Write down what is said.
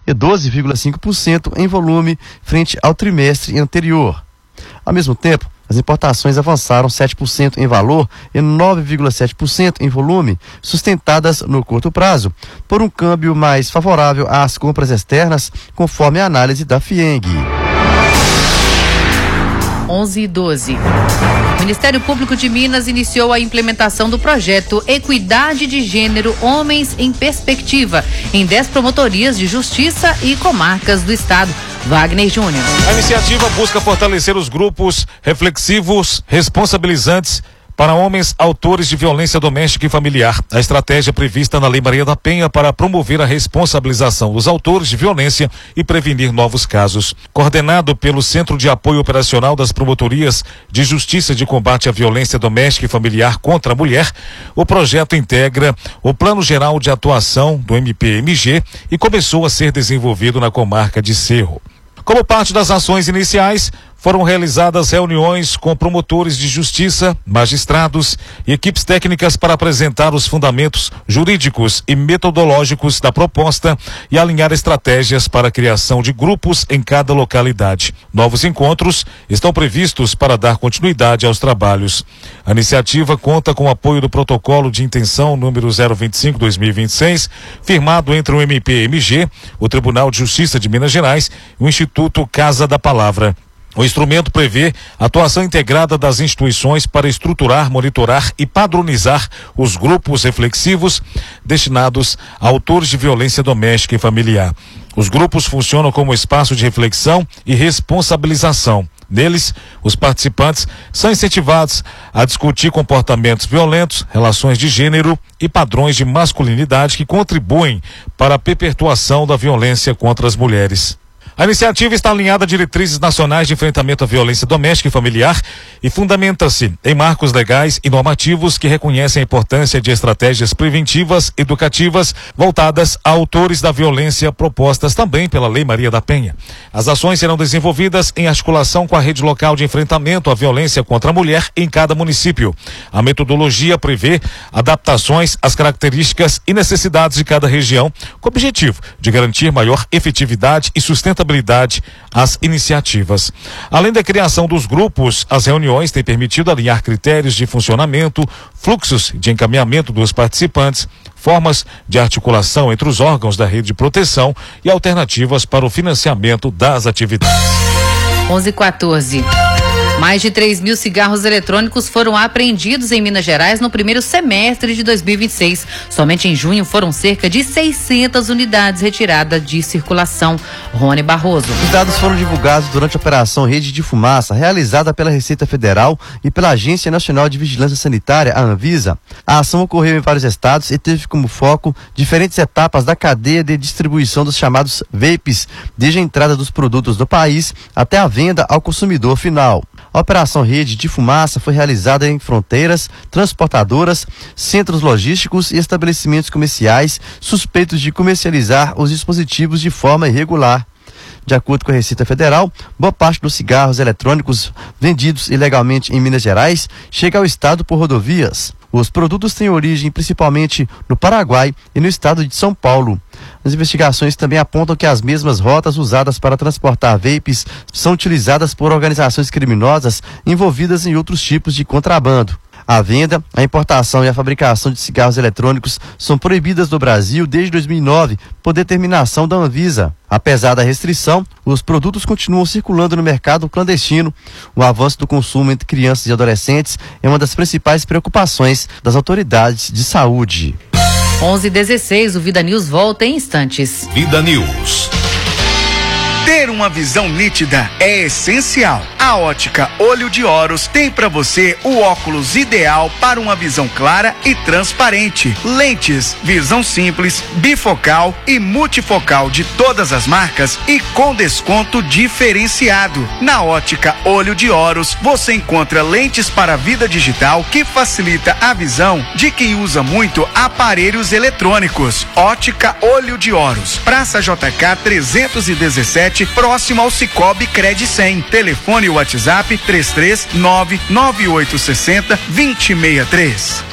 e 12,5% em volume frente ao trimestre anterior. Ao mesmo tempo, as importações avançaram 7% em valor e 9,7% em volume, sustentadas no curto prazo, por um câmbio mais favorável às compras externas, conforme a análise da FIENG. 11:12. O Ministério Público de Minas iniciou a implementação do projeto Equidade de Gênero Homens em Perspectiva em 10 promotorias de justiça e comarcas do estado. Wagner Júnior. A iniciativa busca fortalecer os grupos reflexivos, responsabilizantes para homens autores de violência doméstica e familiar. A estratégia prevista na Lei Maria da Penha para promover a responsabilização dos autores de violência e prevenir novos casos. Coordenado pelo Centro de Apoio Operacional das Promotorias de Justiça de Combate à Violência Doméstica e Familiar contra a Mulher, o projeto integra o Plano Geral de Atuação do MPMG e começou a ser desenvolvido na comarca de Cerro. Como parte das ações iniciais, foram realizadas reuniões com promotores de justiça, magistrados e equipes técnicas para apresentar os fundamentos jurídicos e metodológicos da proposta e alinhar estratégias para a criação de grupos em cada localidade. Novos encontros estão previstos para dar continuidade aos trabalhos. A iniciativa conta com o apoio do Protocolo de Intenção número 025/2026, firmado entre o MPMG, o Tribunal de Justiça de Minas Gerais e o Instituto Casa da Palavra. O instrumento prevê a atuação integrada das instituições para estruturar, monitorar e padronizar os grupos reflexivos destinados a autores de violência doméstica e familiar. Os grupos funcionam como espaço de reflexão e responsabilização. Neles, os participantes são incentivados a discutir comportamentos violentos, relações de gênero e padrões de masculinidade que contribuem para a perpetuação da violência contra as mulheres. A iniciativa está alinhada a diretrizes nacionais de enfrentamento à violência doméstica e familiar e fundamenta-se em marcos legais e normativos que reconhecem a importância de estratégias preventivas, educativas, voltadas a autores da violência, propostas também pela Lei Maria da Penha. As ações serão desenvolvidas em articulação com a rede local de enfrentamento à violência contra a mulher em cada município. A metodologia prevê adaptações às características e necessidades de cada região, com o objetivo de garantir maior efetividade e sustentabilidade às iniciativas. Além da criação dos grupos, as reuniões têm permitido alinhar critérios de funcionamento, fluxos de encaminhamento dos participantes, formas de articulação entre os órgãos da rede de proteção e alternativas para o financiamento das atividades. 11:14. Mais de 3.000 cigarros eletrônicos foram apreendidos em Minas Gerais no primeiro semestre de 2026. Somente em junho foram cerca de 600 unidades retiradas de circulação. Rony Barroso. Os dados foram divulgados durante a Operação Rede de Fumaça, realizada pela Receita Federal e pela Agência Nacional de Vigilância Sanitária, a Anvisa. A ação ocorreu em vários estados e teve como foco diferentes etapas da cadeia de distribuição dos chamados vapes, desde a entrada dos produtos do país até a venda ao consumidor final. A Operação Rede de Fumaça foi realizada em fronteiras, transportadoras, centros logísticos e estabelecimentos comerciais suspeitos de comercializar os dispositivos de forma irregular. De acordo com a Receita Federal, boa parte dos cigarros eletrônicos vendidos ilegalmente em Minas Gerais chega ao estado por rodovias. Os produtos têm origem principalmente no Paraguai e no estado de São Paulo. As investigações também apontam que as mesmas rotas usadas para transportar vapes são utilizadas por organizações criminosas envolvidas em outros tipos de contrabando. A venda, a importação e a fabricação de cigarros eletrônicos são proibidas no Brasil desde 2009, por determinação da Anvisa. Apesar da restrição, os produtos continuam circulando no mercado clandestino. O avanço do consumo entre crianças e adolescentes é uma das principais preocupações das autoridades de saúde. 11:16, o Vida News volta em instantes. Vida News. Ter uma visão nítida é essencial. A Ótica Olho de Horus tem para você o óculos ideal para uma visão clara e transparente. Lentes, visão simples, bifocal e multifocal de todas as marcas e com desconto diferenciado. Na Ótica Olho de Horus você encontra lentes para a vida digital que facilita a visão de quem usa muito aparelhos eletrônicos. Ótica Olho de Horus, Praça JK 317, próximo ao Cicobi Cred 100. Telefone e WhatsApp 3399860-2063.